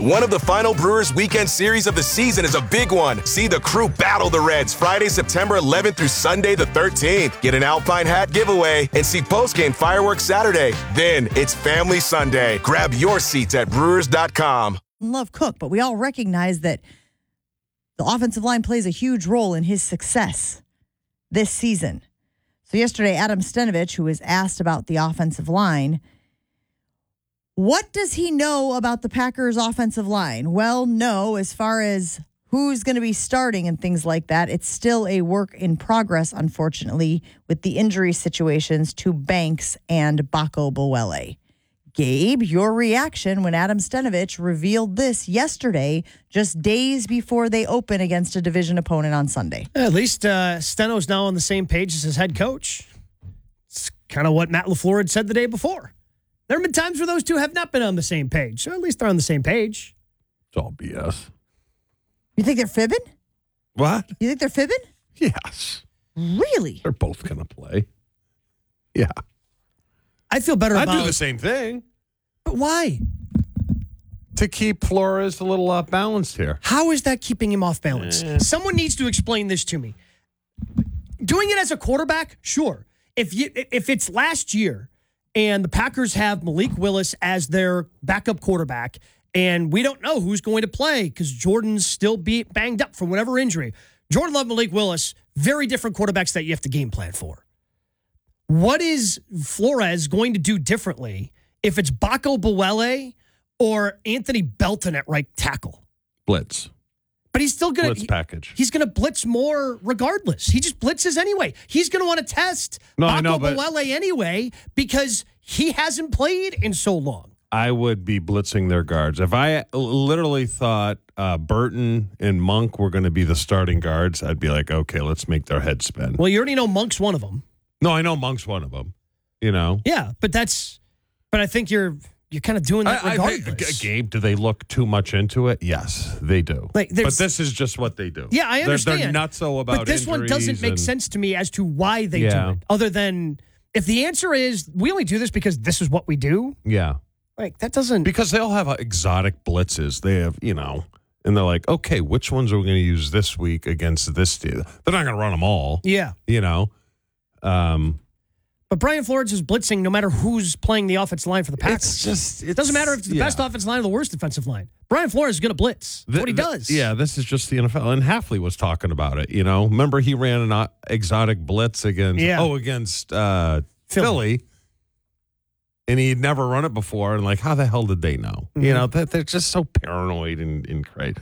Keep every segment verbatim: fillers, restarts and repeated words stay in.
One of the final Brewers weekend series of the season is a big one. See the crew battle the Reds Friday, September eleventh through Sunday the thirteenth. Get an Alpine hat giveaway and see postgame fireworks Saturday. Then it's Family Sunday. Grab your seats at brewers dot com. Love Cook, but we all recognize that the offensive line plays a huge role in his success this season. So yesterday, Adam Stenavich, who was asked about the offensive line, what does he know about the Packers' offensive line? Well, no, as far as who's going to be starting and things like that, it's still a work in progress, unfortunately, with the injury situations to Banks and Bako Bowele. Gabe, your reaction when Adam Stenavich revealed this yesterday, just days before they open against a division opponent on Sunday. Yeah, at least uh, Steno's now on the same page as his head coach. It's kind of what Matt LaFleur had said the day before. There have been times where those two have not been on the same page, so at least they're on the same page. It's all B S. You think they're fibbing? What? You think they're fibbing? Yes. Really? They're both going to play. Yeah. I feel better I'd about do the same thing. But why? To keep Flores a little off balance here. How is that keeping him off balance? Eh. Someone needs to explain this to me. Doing it as a quarterback, sure. If you if it's last year and the Packers have Malik Willis as their backup quarterback, and we don't know who's going to play because Jordan's still be banged up from whatever injury. Jordan Love, Malik Willis, very different quarterbacks that you have to game plan for. What is Flores going to do differently if it's Bako Bowele or Anthony Belton at right tackle? Blitz. But he's still going to Blitz package. He's going to blitz more regardless. He just blitzes anyway. He's going to want to test No, Bako I know, but- Bowele anyway because he hasn't played in so long. I would be blitzing their guards. If I literally thought uh, Burton and Monk were going to be the starting guards, I'd be like, okay, let's make their head spin. Well, you already know Monk's one of them. No, I know Monk's one of them. You know? Yeah, but that's. But I think you're you're kind of doing that I, I regardless. think, G- Gabe, do they look too much into it? Yes, they do. Like, but there's- this is just what they do. Yeah, I understand. They're, they're nutso about But this one doesn't make and, sense to me as to why they Yeah. do it. Other than if the answer is we only do this because this is what we do, Yeah. like that doesn't. Because they'll have uh, exotic blitzes. They have, you know, and they're like, okay, which ones are we going to use this week against this team? They're not going to run them all. Yeah. You know? Um, But Brian Flores is blitzing no matter who's playing the offensive line for the Packers. It's just, It doesn't matter if it's the yeah. best offensive line or the worst defensive line. Brian Flores is going to blitz. That's Th- what he th- does. Yeah, this is just the N F L. And Halfley was talking about it, you know? Remember he ran an uh, exotic blitz against, Yeah. oh, against uh, Philly. Philly. And he'd never run it before. And like, how the hell did they know? Mm-hmm. You know, that they're just so paranoid and, and crazy.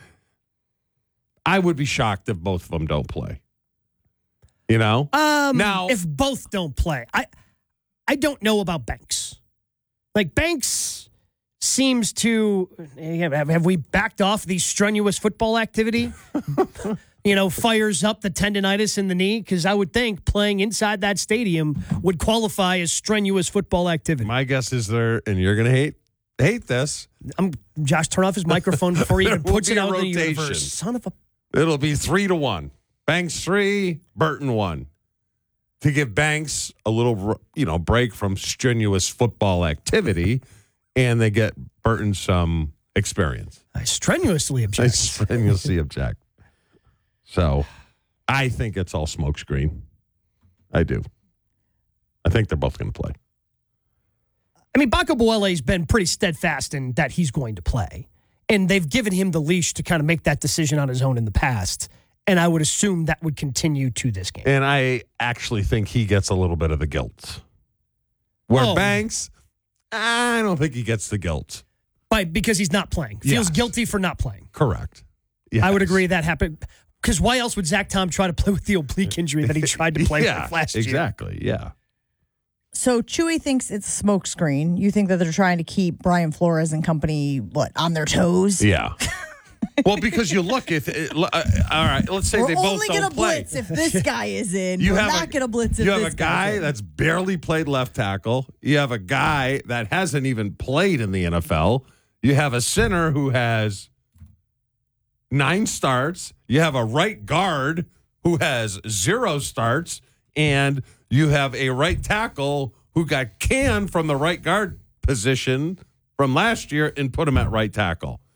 I would be shocked if both of them don't play. You know? Um, Now- if both don't play, I I don't know about Banks. Like Banks seems to have, have we backed off the strenuous football activity? You know, fires up the tendonitis in the knee because I would think playing inside that stadium would qualify as strenuous football activity. My guess is there, and you're going to hate hate this. I'm Josh. Turn off his microphone before he even There will puts be it a out in the rotation. universe. Son of a. It'll be three to one. Banks three, Burton one. To give Banks a little, you know, break from strenuous football activity, and they get Burton some experience. I strenuously I object. strenuously object. So, I think it's all smokescreen. I do. I think they're both going to play. I mean, Bako Bowele's been pretty steadfast in that he's going to play. And they've given him the leash to kind of make that decision on his own in the past. And I would assume that would continue to this game. And I actually think he gets a little bit of the guilt. Where Oh. Banks, I don't think he gets the guilt. By, because he's not playing. Feels Yes. guilty for not playing. Correct. I would Yes. agree that happened. Because why else would Zach Tom try to play with the oblique injury that he tried to play yeah, with last year? exactly. Yeah. So Chewy thinks it's a smokescreen. You think that they're trying to keep Brian Flores and company, what, on their toes? Yeah. Well, because you look if it, uh, all right, let's say We're they both only don't gonna play. blitz if this guy is in. You We're have not a, going to blitz if You have this a guy's guy in. that's barely played left tackle. You have a guy that hasn't even played in the N F L. You have a center who has nine starts. You have a right guard who has zero starts, and you have a right tackle who got canned from the right guard position from last year and put him at right tackle.